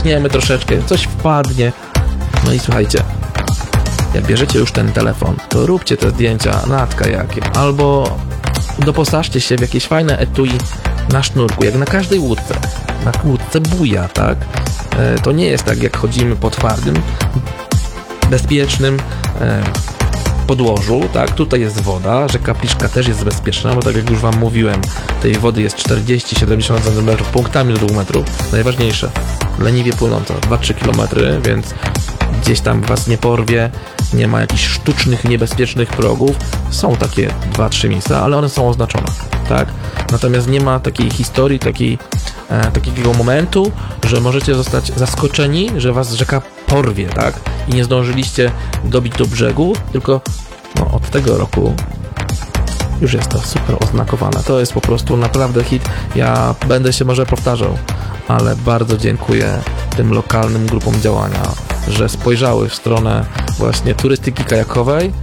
odetchniemy troszeczkę, coś wpadnie. No i słuchajcie, jak bierzecie już ten telefon, to róbcie te zdjęcia nad kajakiem, albo doposażcie się w jakieś fajne etui na sznurku, jak na każdej łódce. Na łódce buja, tak? To nie jest tak, jak chodzimy po twardym, bezpiecznym podłożu, tak? Tutaj jest woda, rzeka Pliszka też jest bezpieczna, bo tak jak już wam mówiłem, tej wody jest 40-70 cm, punktami do 2 metrów. Najważniejsze, leniwie płynąca, 2-3 km, więc gdzieś tam was nie porwie, nie ma jakichś sztucznych, niebezpiecznych progów. Są takie 2-3 miejsca, ale one są oznaczone, tak? Natomiast nie ma takiej historii, takiego momentu, że możecie zostać zaskoczeni, że was rzeka porwie, tak? I nie zdążyliście dobić do brzegu, tylko od tego roku już jest to super oznakowane. To jest po prostu naprawdę hit. Ja będę się może powtarzał, ale bardzo dziękuję tym lokalnym grupom działania, że spojrzały w stronę właśnie turystyki kajakowej,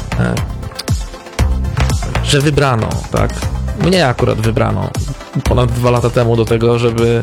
że wybrano, tak? Mnie akurat wybrano ponad 2 lata temu do tego, żeby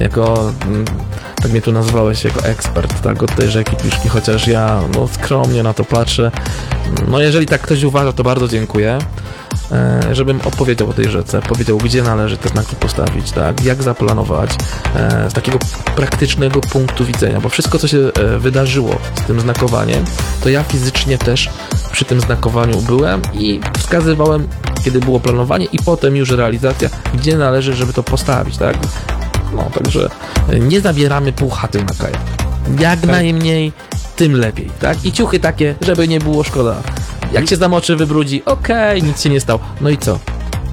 tak mnie tu nazwałeś, jako ekspert, tak, od tej rzeki Pliszki, chociaż ja skromnie na to patrzę. Jeżeli tak ktoś uważa, to bardzo dziękuję, żebym opowiedział o tej rzece, powiedział, gdzie należy te znaki postawić, tak, jak zaplanować, z takiego praktycznego punktu widzenia, bo wszystko, co się wydarzyło z tym znakowaniem, to ja fizycznie też przy tym znakowaniu byłem i wskazywałem, kiedy było planowanie i potem już realizacja, gdzie należy, żeby to postawić, tak? Także nie zabieramy pół chaty na kajak. Jak najmniej, tym lepiej, tak? I ciuchy takie, żeby nie było szkoda. Jak się zamoczy, wybrudzi, okej, nic się nie stało. No i co?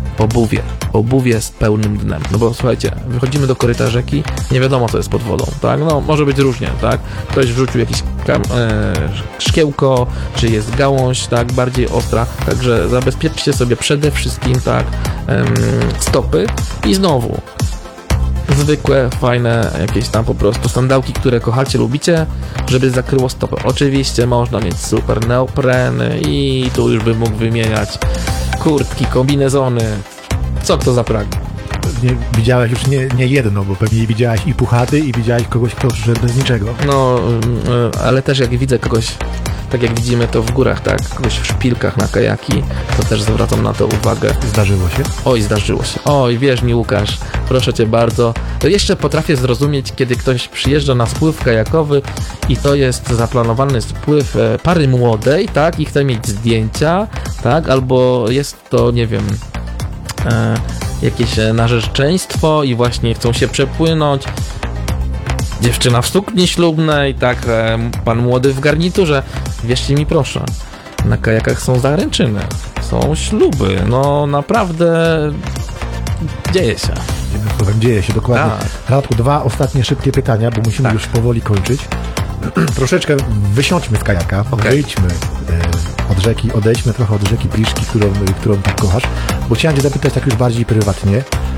Obuwie z pełnym dnem. No bo słuchajcie, wychodzimy do koryta rzeki, nie wiadomo, co jest pod wodą, tak? Może być różnie, tak? Ktoś wrzucił jakieś szkiełko, czy jest gałąź, tak? Bardziej ostra, także zabezpieczcie sobie przede wszystkim, tak? Stopy i znowu zwykłe, fajne, jakieś tam po prostu sandałki, które kochacie, lubicie, żeby zakryło stopę. Oczywiście można mieć super neopreny i tu już bym mógł wymieniać kurtki, kombinezony, co kto zapragnie. Pewnie widziałeś już nie jedno, bo pewnie widziałeś i puchaty, i widziałeś kogoś, kto przyszedł bez niczego. Ale też jak widzę kogoś, tak jak widzimy to w górach, tak, kogoś w szpilkach na kajaki, to też zwracam na to uwagę. Zdarzyło się? Oj, zdarzyło się. Oj, wierz mi, Łukasz, proszę cię bardzo. To jeszcze potrafię zrozumieć, kiedy ktoś przyjeżdża na spływ kajakowy i to jest zaplanowany spływ pary młodej, tak, i chce mieć zdjęcia, tak, albo jest to, nie wiem, jakieś narzeczeństwo i właśnie chcą się przepłynąć. Dziewczyna w sukni ślubnej, tak, pan młody w garniturze. Wierzcie mi proszę, na kajakach są zaręczyny, są śluby, naprawdę dzieje się. Dzieje się, dokładnie. Tak. Radku, 2 ostatnie szybkie pytania, bo musimy już powoli kończyć. Troszeczkę wysiądźmy z kajaka, wyjdźmy od rzeki, odejdźmy trochę od rzeki Pliszki, którą tak kochasz, bo chciałem cię zapytać tak już bardziej prywatnie.